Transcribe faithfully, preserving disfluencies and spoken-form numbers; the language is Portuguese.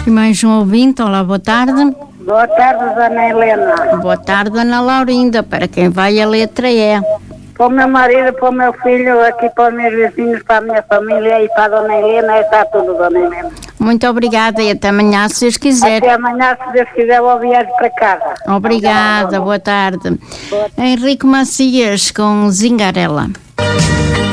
E mais um ouvinte, olá, boa tarde. Boa tarde, Dona Helena. Boa tarde, Ana Laurinda, para quem vai a letra E. Para o meu marido, para o meu filho, aqui para os meus vizinhos, para a minha família e para a Dona Helena, está tudo, Dona Helena. Muito obrigada e até amanhã, se Deus quiser. Até amanhã, se Deus quiser, vou viajar para casa. Obrigada, boa tarde. Boa tarde. Henrique Macias com Zingarela.